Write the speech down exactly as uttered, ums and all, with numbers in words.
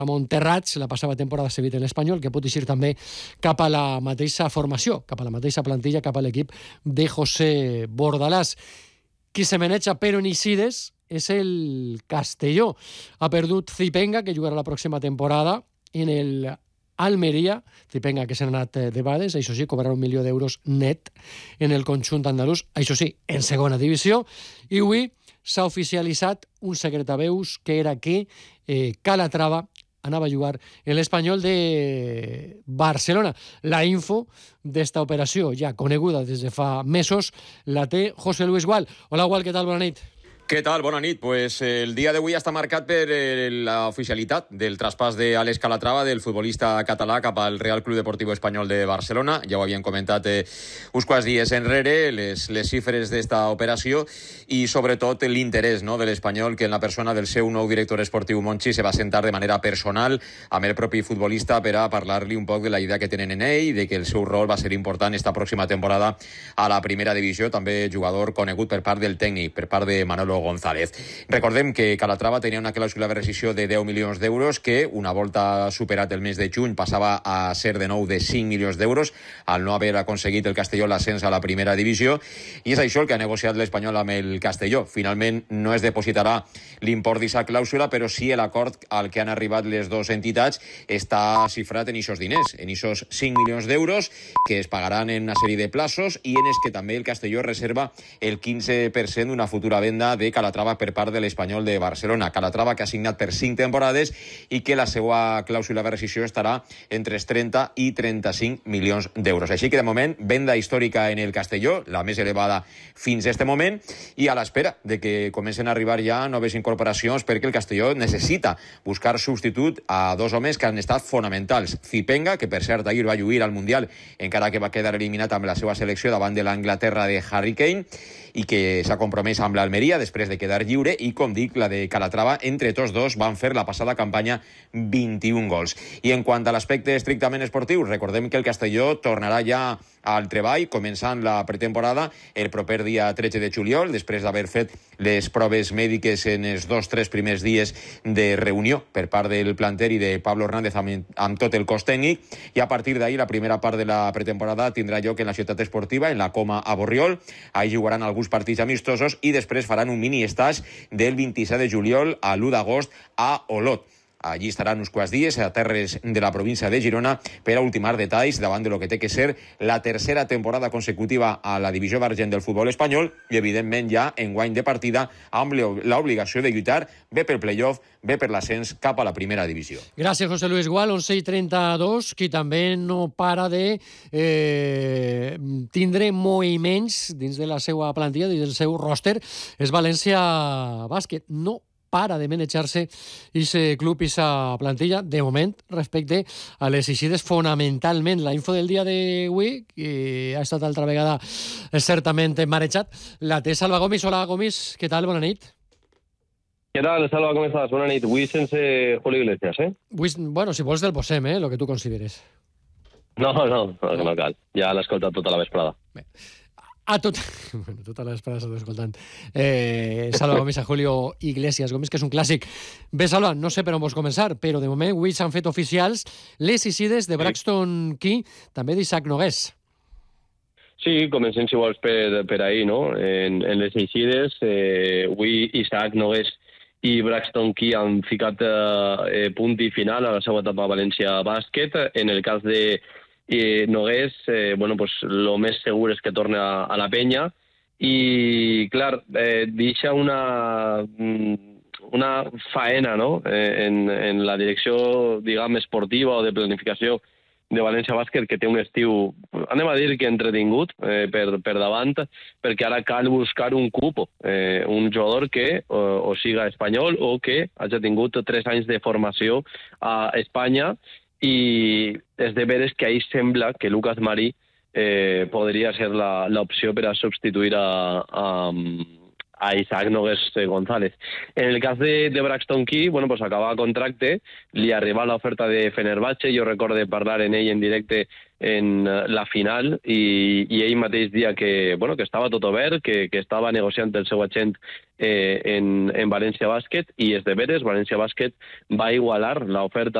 Ramon Terrats, la passada temporada ha servit en l'Espanyol, que pot eixir també cap a la mateixa formació, cap a la mateixa plantilla, cap a l'equip de José Bordalàs. Qui se maneja però en Isides és el Castelló. Ha perdut Zipenga, que jugarà la pròxima temporada en el Almeria. Zipenga, que s'ha anat de bades, això sí, cobrarà un milió d'euros net en el conjunt andalús, això sí, en segona divisió. I avui s'ha oficialitzat un secretaveus que era que eh, Calatrava anava a jugar en l'Espanyol de Barcelona. La info d'esta operació, ja coneguda des de fa mesos, la té José Luis Gual. Hola, Gual, què tal? Bona nit. Què tal? Bona nit. Pues el dia d'avui està marcat per l'oficialitat del traspàs d'Àlex Calatrava, del futbolista català, cap al Real Club Deportivo Espanyol de Barcelona. Ja ho havien comentat eh, uns quants dies enrere, les, les xifres d'esta operació i sobretot l'interès, no, de l'Espanyol, que en la persona del seu nou director esportiu Monchi se va sentar de manera personal amb el propi futbolista per a parlar-li un poc de la idea que tenen en ell, de que el seu rol va ser important esta pròxima temporada a la primera divisió, també jugador conegut per part del tècnic, per part de Manolo González. Recordem que Calatrava tenia una clàusula de rescissió de deu milions d'euros que, una volta superat el mes de juny, passava a ser de nou de cinc milions d'euros al no haver aconseguit el Castelló l'ascens a la primera divisió, i és això el que ha negociat l'Espanyol amb el Castelló. Finalment no es depositarà l'import d'aquesta clàusula, però sí l'acord al que han arribat les dues entitats està xifrat en aquests diners, en aquests cinc milions d'euros que es pagaran en una sèrie de plaços i en els que també el Castelló reserva el quinze per cent d'una futura venda de Calatrava per part de l'Espanyol de Barcelona. Calatrava, que ha signat per cinc temporades i que la seva clàusula de rescissió estarà entre els trenta i trenta-cinc milions d'euros. Així que, de moment, venda històrica en el Castelló, la més elevada fins a este moment, i a l'espera de que comencen a arribar ja noves incorporacions, perquè el Castelló necessita buscar substitut a dos homes que han estat fonamentals. Zipenga, que per cert ahir va lluir al Mundial, encara que va quedar eliminat amb la seva selecció davant de l'Anglaterra de Harry Kane, i que s'ha compromès amb l'Almeria després de quedar lliure, i, com dic, la de Calatrava, entre tots dos van fer la passada campanya vint-i-un gols. I en quant a l'aspecte estrictament esportiu, recordem que el Castelló tornarà ja al treball, començant la pretemporada el proper dia tretze de juliol, després d'haver fet les proves mèdiques en els dos tres primers dies de reunió per part del planter i de Pablo Hernández amb, amb tot el cos tècnic, i a partir d'ahir la primera part de la pretemporada tindrà lloc en la ciutat esportiva, en la Coma a Borriol. Ahí jugaran alguns partits amistosos i després faran un mini estage del vint-i-set de juliol a l'u d'agost a Olot. Allí estaran uns quants dies a terres de la província de Girona per a ultimar detalls davant de lo que té que ser la tercera temporada consecutiva a la divisió d'argent del futbol espanyol i, evidentment, ja en guany de partida amb l'obligació de lluitar bé pel playoff, bé per l'ascens cap a la primera divisió. Gràcies, José Luis Gual. onze i trenta-dos, qui també no para de eh, tindre moviments dins de la seva plantilla, dins del seu roster, és València Bàsquet. No para de manejar-se aquest club i aquesta plantilla, de moment, respecte a les eixides fonamentalment. La info del dia d'avui, que ha estat altra vegada certament marejat, la té Salva Gomis. Hola, Gomis, què tal? Bona nit. Què tal, Salva, com estàs? Bona nit. Avui sense Julio Iglesias, eh? Avui, bueno, si vols del posem, eh? Lo que tu consideres. No, no, no, no cal. Ja l'he escoltat tota la vesprada. Bé. A tot... Bueno, tota l'espera s'ha escoltant. Eh, Salva Gomis a Julio Iglesias. Gomis, que és un clàssic. Bé, Salva, no sé per on vols començar, però de moment avui s'han fet oficials les eixides de Braxton Key, també d'Isaac Nogués. Sí, comencem, si vols, per, per ahir, no? En, en les eixides, eh, avui Isaac Nogués i Braxton Key han ficat eh, punt i final a la seva etapa a València Bàsquet. En el cas de i Nogués, eh, bueno, pues lo més segur és que torni a, a la penya i, clar, eh, deixa una, una faena, no?, eh, en, en la direcció, diguem, esportiva o de planificació de València Bàsquet, que té un estiu, anem a dir que entretingut eh, per, per davant, perquè ara cal buscar un cupo, eh, un jugador que o, o siga espanyol o que hagi tingut tres anys de formació a Espanya. I és de veres que ahir sembla que Lucas Marí eh, podria ser l'opció per a substituir a, a, a Isaac Nogués González. En el cas de, de Braxton Key, bueno, pues acabava contracte, li arriba l'oferta de Fenerbahçe, jo recorde parlar en ell en directe en la final i, i ell mateix dia que, bueno, que estava tot obert, que, que estava negociant el seu agent eh, en, en València Bàsquet, i és de veres, València Bàsquet va igualar l'oferta